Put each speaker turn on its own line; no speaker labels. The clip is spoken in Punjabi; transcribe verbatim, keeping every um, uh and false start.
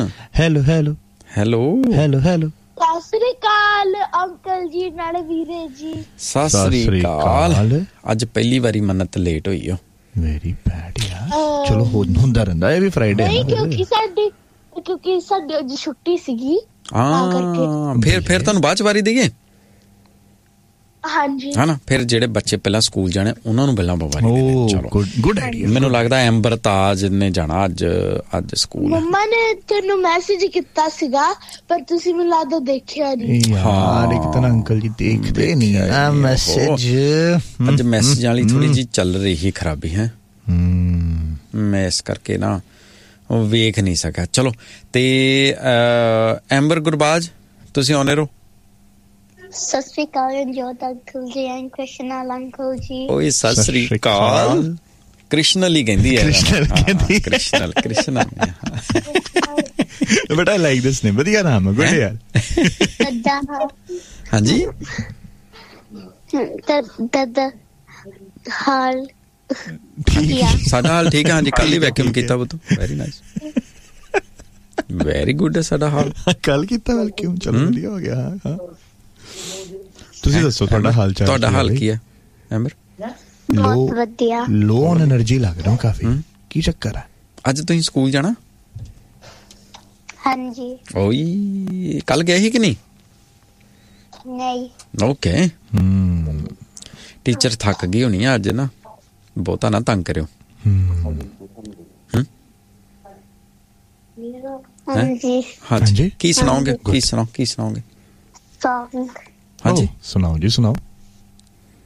Hello hello
hello
hello hello
Sat Sri ਅਕਾਲ ਅੰਕਲ ਜੀ ਨਾਲੇ ਵੀਰੇ ਜੀ।
ਸਤਿ ਸ੍ਰੀ ਅਕਾਲ। ਅੱਜ ਪਹਿਲੀ ਵਾਰੀ ਮੰਨਤ ਲੇਟ ਹੋਈ ਹੋ।
ਵੈਰੀ ਬੈਡ ਯਾਰ। ਚਲੋ ਹੁੰਦਾ ਰਹਿੰਦਾ ਇਹ ਵੀ ਫਰਾਈਡੇ
ਨਹੀਂ ਕਿਉਂਕਿ ਸਾਡੀ ਕਿਉਂਕਿ ਸਾਡੇ ਅੱਜ ਛੁੱਟੀ ਸੀਗੀ ਤਾਂ ਕਰਕੇ।
ਫਿਰ ਫਿਰ ਤੁਹਾਨੂੰ ਬਾਅਦ ਚ ਵਾਰੀ ਦੇਈਏ।
ਹਾਂਜੀ
ਹਾਂ ਨਾ ਫਿਰ ਜਿਹੜੇ ਬੱਚੇ ਪਹਿਲਾਂ ਸਕੂਲ ਜਾਣੇ ਉਹਨਾਂ ਨੂੰ ਪਹਿਲਾਂ ਵਾਰੀ ਦੇਈਏ। ਚਲੋ
ਗੁੱਡ ਆਈਡੀਆ।
ਮੈਨੂੰ ਲੱਗਦਾ ਐਂਬਰ ਤਾਜ ਨੇ ਜਾਣਾ ਅੱਜ ਅੱਜ ਸਕੂਲ।
ਮੰਮਾ ਨੇ ਤੈਨੂੰ ਮੈਸੇਜ ਕੀਤਾ ਸੀਗਾ ਪਰ ਤੁਸੀਂ ਮੈਨੂੰ ਲੱਗਦਾ ਦੇਖਿਆ ਨਹੀਂ।
ਯਾਰ ਇੱਕ ਤਾਂ ਅੰਕਲ ਜੀ ਦੇਖਦੇ ਨਹੀਂ ਆ ਮੈਸੇਜ।
ਅੱਜ ਮੈਸੇਜ ਵਾਲੀ ਥੋੜੀ ਜਿਹੀ ਚੱਲ ਰਹੀ ਖਰਾਬੀ ਹੈ। ਮੈਂ ਇਸ ਕਰਕੇ ਨਾ ਉਹ ਵੇਖ ਨਹੀਂ ਸਕਿਆ। ਚਲੋ ਤੇ ਐਂਬਰ ਗੁਰਬਾਜ ਤੁਸੀਂ ਆਉਣੇ ਰਹੋ।
ਸਤਿ ਸ੍ਰੀ ਅਕਾਲ ਜੋਤ ਅੰਕਲ ਜੀ ਐਂਡ ਕ੍ਰਿਸ਼ਨਲ ਅੰਕਲ ਜੀ।
ਓਏ ਸਤਿ ਸ੍ਰੀ ਅਕਾਲ। ਕ੍ਰਿਸ਼ਨਲ ਹੀ ਕਹਿੰਦੀ ਹੈ।
ਕ੍ਰਿਸ਼ਨਲ ਕਹਿੰਦੀ
ਕ੍ਰਿਸ਼ਨਲ ਕ੍ਰਿਸ਼ਨਲ
ਬਟ ਆਈ ਲਾਈਕ ਦਿਸ ਨੇਮ। ਵਧੀਆ ਨਾਮ ਹੈ। ਗੁੱਡ ਯਾਰ।
ਹਾਂਜੀ
ਦਾਦਾ ਹਾਲ
ਠੀਕ ਸਾਡਾ ਹਾਲ ਠੀਕ ਹੈ। ਹਾਂਜੀ ਕੱਲ ਹੀ ਵੈਕਿਊਮ ਕੀਤਾ ਉਹ ਤੋਂ। ਵੈਰੀ ਨਾਈਸ ਵੈਰੀ ਗੁੱਡ ਹੈ ਸਾਡਾ ਹਾਲ।
ਕੱਲ ਕੀਤਾ ਵੈਕਿਊਮ। ਚਲੋ ਵਧੀਆ ਹੋ ਗਿਆ। ਹਾਂ ਤੁਸੀਂ ਦੱਸੋ ਤੁਹਾਡਾ ਹਾਲ ਚਾਲ।
ਤੁਹਾਡਾ ਹਾਲ ਕੀ ਹੈ ਐਂਬਰ?
ਬਹੁਤ ਵਧੀਆ।
ਲੋ ਔਨ એનર્ਜੀ ਲੱਗ ਰਿਹਾ ਕਾਫੀ। ਕੀ ਚੱਕਰ ਹੈ? ਅੱਜ
ਤੁਸੀਂ ਸਕੂਲ ਜਾਣਾ?
ਹਾਂਜੀ।
ਓਏ ਕੱਲ ਗਏ ਸੀ ਕਿ ਨਹੀਂ?
ਨਹੀਂ।
ਓਕੇ। ਟੀਚਰ ਥੱਕ ਗਈ ਹੋਣੀ ਆ ਅੱਜ ਨਾ। ਬਹੁਤਾ ਨਾ ਤੰਗ ਕਰਿਓ।
ਹਾਂਜੀ
ਹਾਂਜੀ ਕੀ ਸੁਣਾਓਗੇ? ਕੀ ਸੁਣਾਓ ਕੀ ਸੁਣਾਓਗੇ?
ਹਾਂਜੀ ਸੁਣਾਓ ਜੀ ਸੁਣਾਓ।